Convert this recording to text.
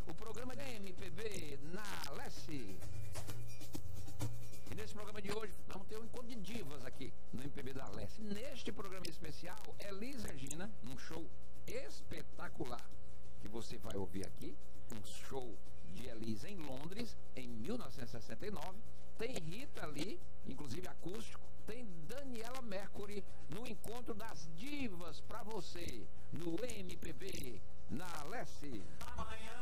o programa de MPB na Leste. E nesse programa de hoje, vamos ter um encontro de divas aqui no MPB da Leste. Neste programa especial, Elis Regina, num show espetacular que você vai ouvir aqui, um show de Elis em Londres, em 1969. Tem Rita Lee, inclusive acústico. Tem Daniela Mercury no encontro das divas pra você, no MPB na Leste. Amanhã